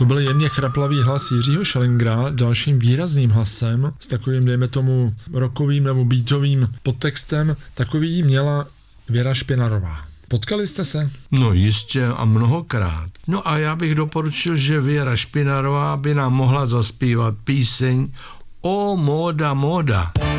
To byl jemně chraplavý hlas Jiřího Schellingera, dalším výrazným hlasem s takovým, dejme tomu, rockovým nebo beatovým podtextem. Takový měla Věra Špinarová. Potkali jste se? No jistě a mnohokrát. No a já bych doporučil, že Věra Špinarová by nám mohla zaspívat píseň O móda, móda.